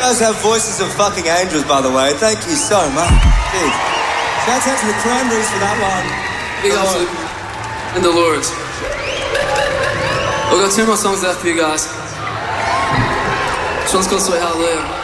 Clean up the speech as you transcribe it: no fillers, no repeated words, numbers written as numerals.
guys have voices of fucking angels, by the way. Thank you so much. Cheers. Shout out to the Cranberries for that one. Big ups and the Lords. We've got 2 more songs left for you guys. This one's called Sweet Hallelujah.